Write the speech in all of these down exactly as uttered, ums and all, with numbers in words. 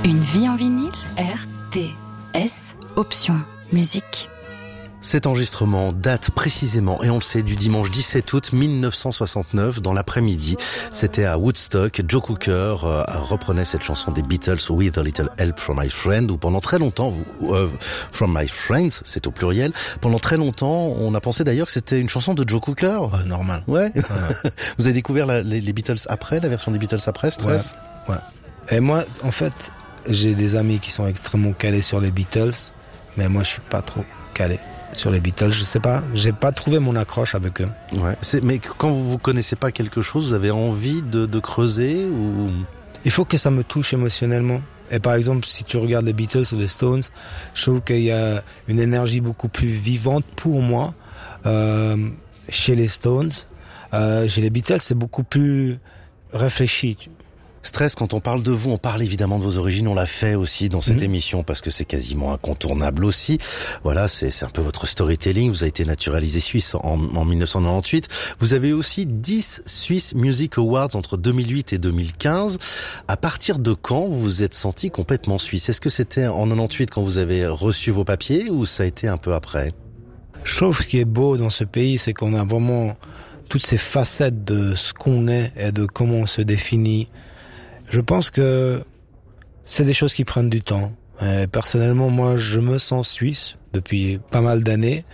Une vie en vinyle, R T S, option musique. Cet enregistrement date précisément, et on le sait, du dimanche dix-sept août mille neuf cent soixante-neuf, dans l'après-midi. C'était à Woodstock. Joe Cocker euh, reprenait cette chanson des Beatles, With a Little Help from My Friend, où pendant très longtemps, euh, From My Friends, c'est au pluriel, pendant très longtemps, on a pensé d'ailleurs que c'était une chanson de Joe Cocker. Ouais, normal. Ouais. ouais. Vous avez découvert la, les, les Beatles après, la version des Beatles après, Stress? Ouais. ouais. Et moi, en fait, j'ai des amis qui sont extrêmement calés sur les Beatles, mais moi, je suis pas trop calé sur les Beatles, je sais pas, j'ai pas trouvé mon accroche avec eux. Ouais, c'est, mais quand vous vous connaissez pas quelque chose, vous avez envie de, de creuser ou... Il faut que ça me touche émotionnellement. Et par exemple, si tu regardes les Beatles ou les Stones, je trouve qu'il y a une énergie beaucoup plus vivante pour moi euh, chez les Stones. Euh, chez les Beatles, c'est beaucoup plus réfléchi. Stress, quand on parle de vous, on parle évidemment de vos origines, on l'a fait aussi dans cette mmh. émission parce que c'est quasiment incontournable aussi. Voilà, c'est, c'est un peu votre storytelling. Vous avez été naturalisé suisse en, en dix-neuf cent quatre-vingt-dix-huit. Vous avez aussi dix Swiss Music Awards entre deux mille huit et deux mille quinze. À partir de quand vous vous êtes senti complètement suisse? Est-ce que c'était en quatre-vingt-dix-huit quand vous avez reçu vos papiers ou ça a été un peu après? Je trouve ce qui est beau dans ce pays, c'est qu'on a vraiment toutes ces facettes de ce qu'on est et de comment on se définit. Je pense que c'est des choses qui prennent du temps. Et personnellement, moi, je me sens suisse depuis pas mal d'années,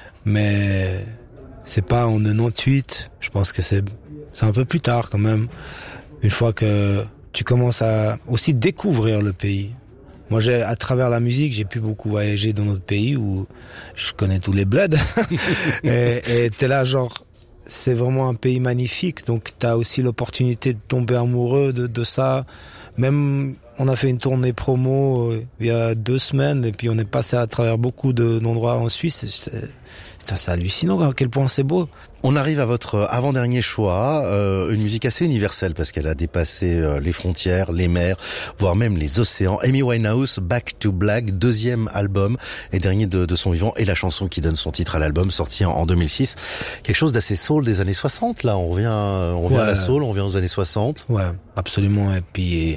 mais c'est pas en quatre-vingt-dix-huit. Je pense que c'est c'est un peu plus tard quand même. Une fois que tu commences à aussi découvrir le pays. Moi, j'ai à travers la musique, j'ai pu beaucoup voyager dans notre pays où je connais tous les bleds. et, et t'es là, genre. C'est vraiment un pays magnifique, donc t'as aussi l'opportunité de tomber amoureux de, de ça. Même, on a fait une tournée promo euh, il y a deux semaines, et puis on est passé à travers beaucoup de, d'endroits en Suisse. C'est, c'est, c'est hallucinant à quel point c'est beau. On arrive à votre avant-dernier choix, euh, une musique assez universelle parce qu'elle a dépassé euh, les frontières, les mers, voire même les océans. Amy Winehouse, Back to Black, deuxième album et dernier de, de son vivant, et la chanson qui donne son titre à l'album, sorti en, en deux mille six. Quelque chose d'assez soul des années soixante, là. On revient, on revient ouais. à la soul, on revient aux années soixante. Ouais, absolument. Et puis...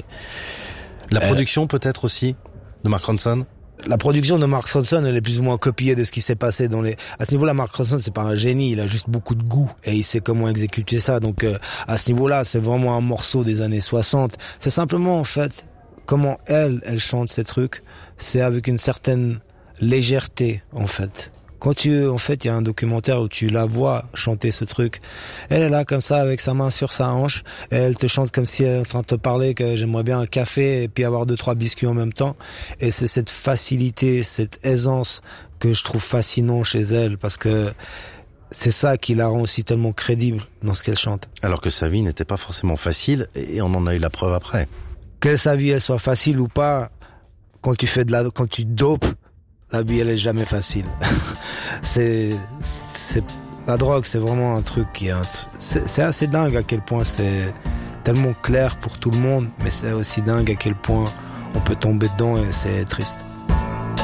La euh... production peut-être aussi, de Mark Ronson. La production de Mark Ronson, elle est plus ou moins copiée de ce qui s'est passé dans les... À ce niveau-là, Mark Ronson, c'est pas un génie, il a juste beaucoup de goût et il sait comment exécuter ça. Donc, euh, à ce niveau-là, c'est vraiment un morceau des années soixante. C'est simplement, en fait, comment elle, elle chante ces trucs. C'est avec une certaine légèreté, en fait. Quand tu, en fait, il y a un documentaire où tu la vois chanter ce truc. Elle est là comme ça avec sa main sur sa hanche et elle te chante comme si elle est en train de te parler que j'aimerais bien un café et puis avoir deux, trois biscuits en même temps. Et c'est cette facilité, cette aisance que je trouve fascinant chez elle parce que c'est ça qui la rend aussi tellement crédible dans ce qu'elle chante. Alors que sa vie n'était pas forcément facile et on en a eu la preuve après. Que sa vie elle soit facile ou pas, quand tu fais de la, quand tu dopes, la vie, elle est jamais facile. c'est, c'est, la drogue, c'est vraiment un truc qui est, un, c'est, c'est assez dingue à quel point c'est tellement clair pour tout le monde, mais c'est aussi dingue à quel point on peut tomber dedans et c'est triste.